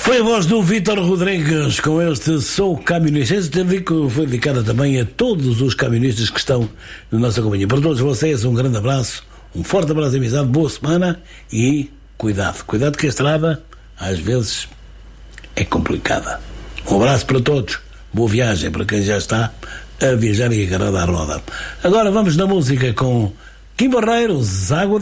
Foi a voz do Vítor Rodrigues com este Sou Camionista. Este dico foi dedicado também a todos os camionistas que estão na nossa companhia. Para todos vocês, um grande abraço, um forte abraço de amizade, boa semana e cuidado. Cuidado que a estrada, às vezes, é complicada. Um abraço para todos, boa viagem para quem já está a viajar e agarrado à roda. Agora vamos na música com Kim Barreiros, Água